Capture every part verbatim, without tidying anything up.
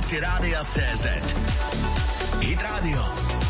aplikaci Rádia C Z. Hit Radio.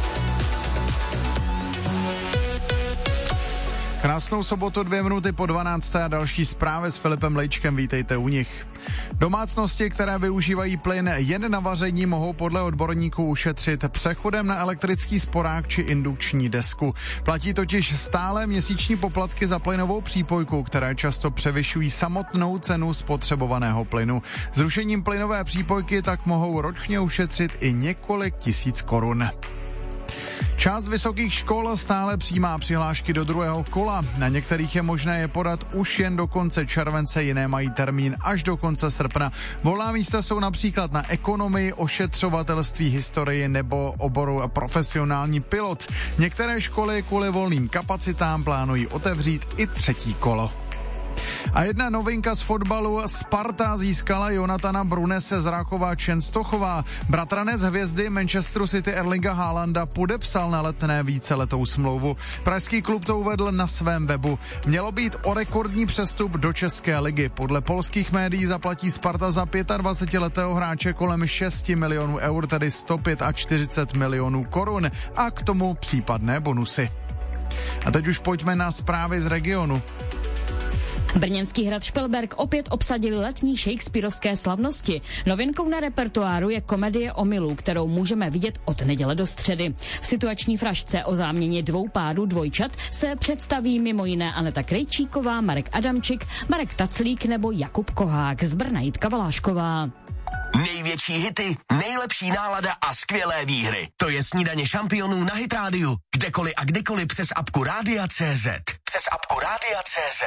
Krásnou sobotu, dvě minuty po dvanácté a další zprávy s Filipem Lejčkem, vítejte u nich. Domácnosti, které využívají plyn jen na vaření, mohou podle odborníků ušetřit přechodem na elektrický sporák či indukční desku. Platí totiž stále měsíční poplatky za plynovou přípojku, které často převyšují samotnou cenu spotřebovaného plynu. Zrušením plynové přípojky tak mohou ročně ušetřit i několik tisíc korun. Část vysokých škol stále přijímá přihlášky do druhého kola. Na některých je možné je podat už jen do konce července, jiné mají termín až do konce srpna. Volná místa jsou například na ekonomii, ošetřovatelství, historii nebo oboru profesionální pilot. Některé školy kvůli volným kapacitám plánují otevřít i třetí kolo. A jedna novinka z fotbalu. Sparta získala Jonathana Brunese z Rákova Čenstochová. Bratranec hvězdy Manchesteru City Erlinga Haalanda podepsal na Letné víceletou smlouvu. Pražský klub to uvedl na svém webu. Mělo být o rekordní přestup do České ligy. Podle polských médií zaplatí Sparta za dvacetiletého hráče kolem šest milionů eur, tedy sto čtyřicet pět milionů korun. A k tomu případné bonusy. A teď už pojďme na zprávy z regionu. Brněnský hrad Špilberk opět obsadili letní shakespearovské slavnosti. Novinkou na repertoáru je komedie Omylů, kterou můžeme vidět od neděle do středy. V situační frašce o záměně dvou párů dvojčat se představí mimo jiné Aneta Krejčíková, Marek Adamčik, Marek Taclík nebo Jakub Kohák. Z Brna Jitka Valášková. Největší hity, nejlepší nálada a skvělé výhry. To je Snídaně šampionů na Hit Radio. Kdekoliv a kdykoliv přes apku Rádia C Z. Přes apku Rádia C Z.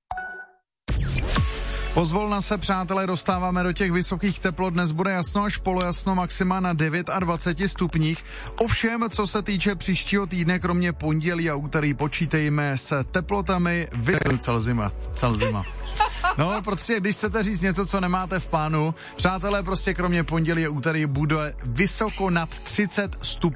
Pozvolna se, přátelé, dostáváme do těch vysokých teplot. Dnes bude jasno až polojasno, maxima na dvacet devět stupních. Ovšem, co se týče příštího týdne, kromě pondělí a úterý, počítejme s teplotami Celzima. Celzima. No, prostě, když chcete říct něco, co nemáte v plánu, přátelé, prostě kromě pondělí a úterý bude vysoko nad třicet stupňů.